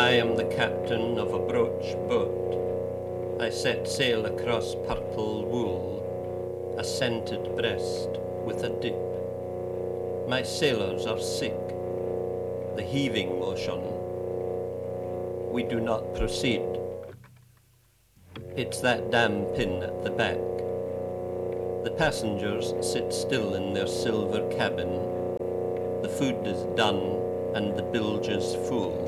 I am the captain of a broach boat. I set sail across purple wool, a scented breast with a dip. My sailors are sick, the heaving motion. We do not proceed. It's that damn pin at the back. The passengers sit still in their silver cabin. The food is done and the bilge is full.